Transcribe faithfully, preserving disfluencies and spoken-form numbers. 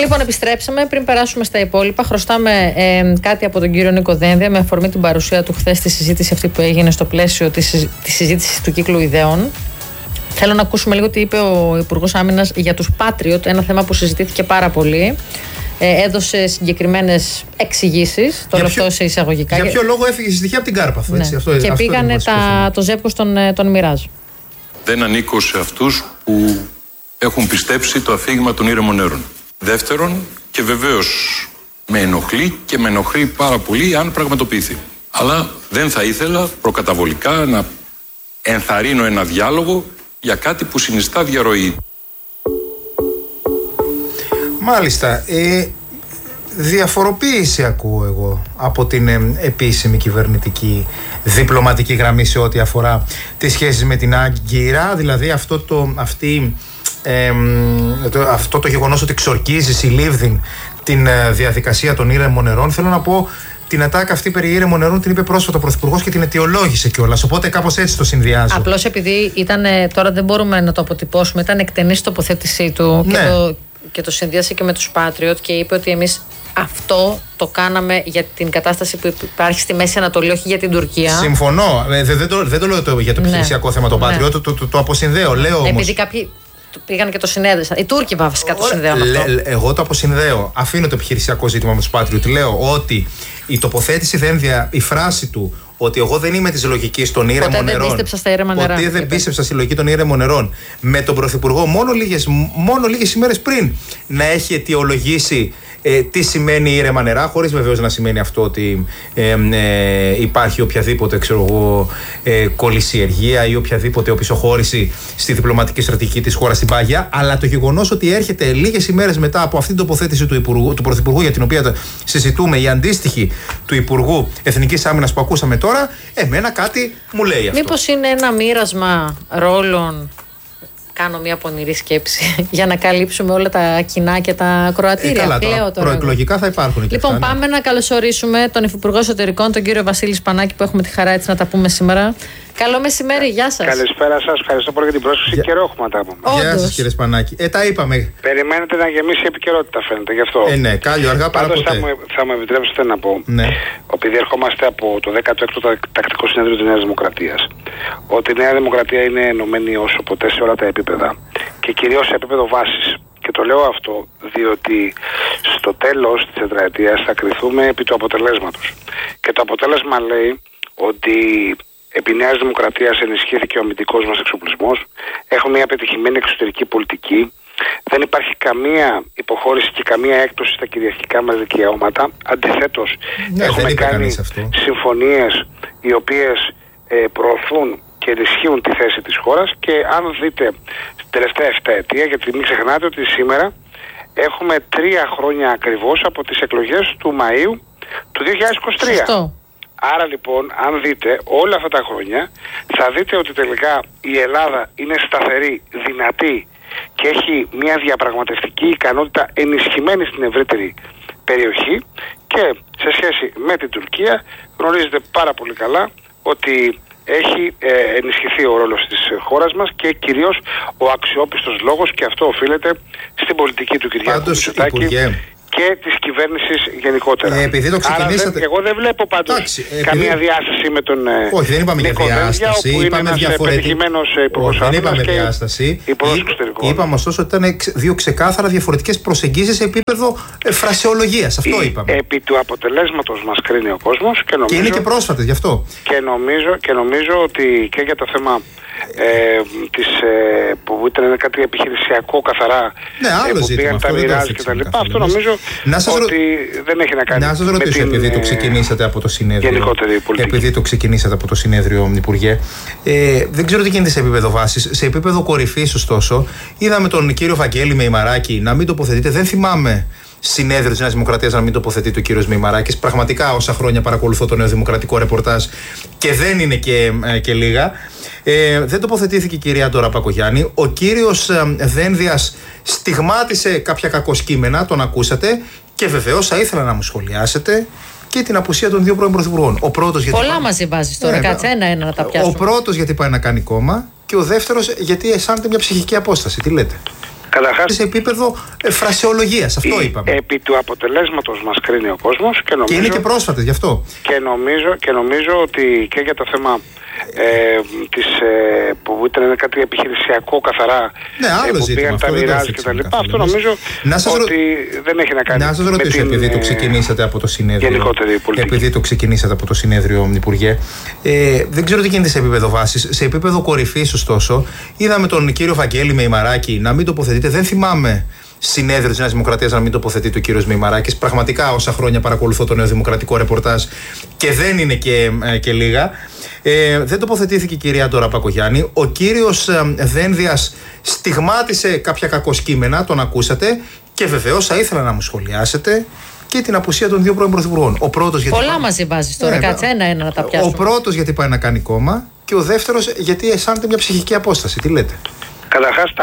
Λοιπόν, επιστρέψαμε. Πριν περάσουμε στα υπόλοιπα, χρωστάμε ε, κάτι από τον κύριο Νίκο Δένδια με αφορμή την παρουσία του χθες στη συζήτηση αυτή που έγινε στο πλαίσιο της, της συζήτησης του κύκλου ιδεών. Θέλω να ακούσουμε λίγο τι είπε ο Υπουργός Άμυνας για τους Patriot, ένα θέμα που συζητήθηκε πάρα πολύ. Ε, έδωσε συγκεκριμένες εξηγήσεις, το λεπτό σε εισαγωγικά. Για ποιο λόγο έφυγε στη στοιχεία από την Κάρπαθο, έτσι. Ναι. Αυτό, και αυτό πήγανε τα, το ζεύκος των, των Μοιράζ. Δεν ανήκω σε αυτούς που έχουν πιστέψει το αφήγημα των ήρεμων νερών. Δεύτερον, και βεβαίως με ενοχλεί και με ενοχλεί πάρα πολύ αν πραγματοποιηθεί. Αλλά δεν θα ήθελα προκαταβολικά να ενθαρρύνω ένα διάλογο για κάτι που συνιστά διαρροή. Μάλιστα. Ε, διαφοροποίηση ακούω εγώ από την ε, επίσημη κυβερνητική διπλωματική γραμμή σε ό,τι αφορά τις σχέσεις με την Άγκυρα. Δηλαδή αυτό το, αυτή, ε, το, αυτό το γεγονός ότι ξορκίζει, συλλήβδη την ε, διαδικασία των ήρεμων νερών. Θέλω να πω, την ατάκα αυτή περί ήρεμων νερών την είπε πρόσφατα ο Πρωθυπουργός και την αιτιολόγησε κιόλας. Οπότε κάπως έτσι το συνδυάζω. Απλώς επειδή ήταν, τώρα δεν μπορούμε να το αποτυπώσουμε, ήταν εκτενής τοποθέτησή του, ναι. και, το, και το συνδύασε και με τους Patriot και είπε ότι εμείς αυτό το κάναμε για την κατάσταση που υπάρχει στη Μέση Ανατολή, όχι για την Τουρκία. Συμφωνώ. Δεν, δεν, το, δεν το λέω το, για το επιχειρησιακό ναι. θέμα το Patriot, ναι. το, το, το, το αποσυνδέω. Λέω όμως. Επειδή κάποιοι πήγαν και το συνέδεσαν. Οι Τούρκοι βασικά το συνδέουν αυτό. Λε, εγώ το αποσυνδέω. Αφήνω το επιχειρησιακό ζήτημα με τους Patriot. Λέω ότι η τοποθέτηση Δένδια, η φράση του, ότι εγώ δεν είμαι τη λογική των ήρεμων νερών. Ποτέ δεν πίστεψα στα ήρεμα νερά. Ποτέ δεν πίστεψα στη λογική των ήρεμων νερών. Με τον Πρωθυπουργό μόνο λίγες, μόνο λίγες ημέρες πριν να έχει αιτιολογήσει ε, τι σημαίνει ήρεμα νερά, χωρίς βεβαίως να σημαίνει αυτό ότι ε, ε, υπάρχει οποιαδήποτε ξέρω εγώ, ε, κολυσιεργία ή οποιαδήποτε οπισθοχώρηση στη διπλωματική στρατηγική της χώρας στην πάγια. Αλλά το γεγονός ότι έρχεται λίγες ημέρες μετά από αυτή την τοποθέτηση του, Υπουργού, του Πρωθυπουργού, για την οποία συζητούμε, η αντίστοιχη του Υπουργού Εθνικής Άμυνας που ακούσαμε τώρα, εμένα κάτι μου λέει αυτό. Μήπως είναι ένα μοίρασμα ρόλων, κάνω μια πονηρή σκέψη, για να καλύψουμε όλα τα κοινά και τα κροατήρια. Ε, καλά, τώρα, προεκλογικά θα υπάρχουν και Λοιπόν, αυτά, πάμε ναι. να καλωσορίσουμε τον Υφυπουργό Εσωτερικών, τον κύριο Βασίλη Σπανάκη, που έχουμε τη χαρά έτσι να τα πούμε σήμερα. Καλό μεσημέρι, γεια σας. Καλησπέρα σας, ευχαριστώ πολύ για την πρόσκληση. Για... Καιρό έχουμε τα πούμε. Γεια σας κύριε Σπανάκη. Ε, τα είπαμε. Περιμένετε να γεμίσει η επικαιρότητα, φαίνεται, γι' αυτό. Ε, ναι, κάλιο, αργά παρά ποτέ. Θα μου, θα μου επιτρέψετε να πω, ναι. επειδή ερχόμαστε από το δέκατο έκτο Τακτικό Συνέδριο της Νέας Δημοκρατίας, ότι η Νέα Δημοκρατία είναι ενωμένη όσο ποτέ σε όλα τα επίπεδα και κυρίως σε επίπεδο βάσης. Και το λέω αυτό διότι στο τέλος της τετραετίας θα κριθούμε επί του αποτελέσματος. Και το αποτέλεσμα λέει ότι επί Νέας Δημοκρατίας ενισχύθηκε ο αμυντικός μας εξοπλισμός, έχουμε μια πετυχημένη εξωτερική πολιτική, δεν υπάρχει καμία υποχώρηση και καμία έκπτωση στα κυριαρχικά μας δικαιώματα. Αντιθέτως, ναι, έχουμε κάνει συμφωνίες οι οποίες ε, προωθούν και ενισχύουν τη θέση της χώρας και αν δείτε στην τελευταία εφταετία, γιατί μην ξεχνάτε ότι σήμερα έχουμε τρία χρόνια ακριβώς από τις εκλογές του Μαΐου του δύο χιλιάδες είκοσι τρία. Σωστό. Άρα λοιπόν, αν δείτε όλα αυτά τα χρόνια, θα δείτε ότι τελικά η Ελλάδα είναι σταθερή, δυνατή και έχει μια διαπραγματευτική ικανότητα ενισχυμένη στην ευρύτερη περιοχή και σε σχέση με την Τουρκία γνωρίζετε πάρα πολύ καλά ότι έχει ε, ενισχυθεί ο ρόλος της χώρας μας και κυρίως ο αξιόπιστος λόγος, και αυτό οφείλεται στην πολιτική του Κυριάκου Μητσοτάκη και της κυβέρνησης γενικότερα. Ε, επειδή το ξεκινήσατε... Άρα, εγώ δεν βλέπω πάντως Άξι, επειδή... καμία διάσταση με τον Όχι, δεν είπαμε Νίκο για διάσταση. Δένδια, είπαμε είναι διαφορετική... υπουργός δεν είπαμε και διάσταση. Είπ... Είπαμε ωστόσο ότι ήταν δύο ξεκάθαρα διαφορετικές προσεγγίσεις σε επίπεδο ε, φρασεολογίας. Αυτό Η... είπαμε. Επί του αποτελέσματος μας κρίνει ο κόσμος και, νομίζω... και είναι και πρόσφατες γι' αυτό. Και νομίζω, και νομίζω ότι και για το θέμα ε, της, ε, που ήταν κάτι επιχειρησιακό καθαρά, ναι, άλλο ε, που ζήτημα, πήγαν τα μοιράζει και τα λοιπά, αυτό νομίζω να σας ότι ρω... δεν έχει να κάνει. Να σας ρωτήσω, την, επειδή το ξεκινήσατε από το συνέδριο, επειδή το ξεκινήσατε από το συνέδριο, Υπουργέ, ε, δεν ξέρω τι γίνεται σε επίπεδο βάσης. Σε επίπεδο κορυφής, ωστόσο, είδαμε τον κύριο Βαγγέλη Μεϊμαράκη να μην τοποθετείται. Δεν θυμάμαι συνέδριο της Νέας Δημοκρατίας να μην τοποθετείται ο κύριος Μεϊμαράκης. Πραγματικά, όσα χρόνια παρακολουθώ το νεοδημοκρατικό ρεπορτάζ και δεν είναι και, ε, και λίγα. Ε, δεν τοποθετήθηκε η κυρία Ντόρα Πακογιάννη. Ο κύριος ε, Δένδιας στιγμάτισε κάποια κακοσκήμενα, τον ακούσατε. Και βεβαίως θα ήθελα να μου σχολιάσετε και την απουσία των δύο πρώην πρωθυπουργών. Ο πρώτος γιατί. Πολλά πάει... μαζί βάζεις τώρα, yeah, κάτσε ένα-ένα να τα πιάσουμε. Ο πρώτος γιατί πάει να κάνει κόμμα και ο δεύτερος γιατί αισθάνεται μια ψυχική απόσταση. Τι λέτε? Καταρχάς, σε επίπεδο ε, φρασεολογίας, αυτό η, είπαμε. Επί του αποτελέσματος μας κρίνει ο κόσμος και, νομίζω, και είναι και πρόσφατες γι' αυτό. Και νομίζω, και νομίζω ότι και για το θέμα ε, της, ε, που ήταν κάτι επιχειρησιακό καθαρά, ναι, άλλο ε, που ζήτημα, πήγαν τα μοιράζει και τα λοιπά, αυτό νομίζω να σας ότι ρω... δεν έχει να κάνει. Να σας ρωτήσω, την, επειδή το ξεκινήσατε από το συνέδριο, επειδή το ξεκινήσατε από το συνέδριο, Υπουργέ, ε, δεν ξέρω τι γίνεται σε επίπεδο βάσης. Σε επίπεδο κορυφής, ωστόσο, είδαμε τον κύριο Βαγγέλη Μεϊμαράκη να μην τοποθετείται. Δεν θυμάμαι συνέδριο της Νέας Δημοκρατίας να μην τοποθετείται ο κύριος Μεϊμαράκης. Πραγματικά, όσα χρόνια παρακολουθώ το νεοδημοκρατικό ρεπορτάζ και δεν είναι και, ε, και λίγα. Ε, δεν τοποθετήθηκε η κυρία Ντόρα Πακογιάννη. Ο κύριος ε, Δένδιας στιγμάτισε κάποια κακοσκήμενα, τον ακούσατε. Και βεβαίως θα ήθελα να μου σχολιάσετε και την απουσία των δύο πρώην πρωθυπουργών. Ο πρώτος γιατί. Πολλά πάει... μαζί βάζεις τώρα, ναι, κάτσε ένα-ένα να τα πιάσουμε. Ο πρώτος γιατί πάει να κάνει κόμμα και ο δεύτερος γιατί αισθάνεται μια ψυχική απόσταση. Τι λέτε? Καταρχάς,